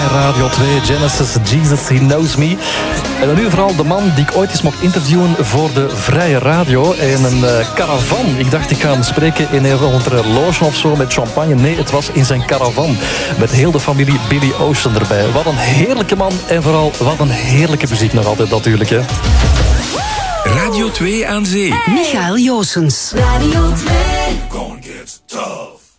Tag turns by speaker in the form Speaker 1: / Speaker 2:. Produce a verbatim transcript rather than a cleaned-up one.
Speaker 1: Radio twee, Genesis, Jesus, He Knows Me. En dan nu vooral de man die ik ooit eens mocht interviewen voor de Vrije Radio in een uh, caravan. Ik dacht, ik ga hem spreken in een of andere loge of zo met champagne. Nee, het was in zijn caravan. Met heel de familie Billy Ocean erbij. Wat een heerlijke man en vooral wat een heerlijke muziek nog altijd natuurlijk, hè.
Speaker 2: Radio twee aan zee.
Speaker 3: Michael Joosens.
Speaker 4: Radio twee.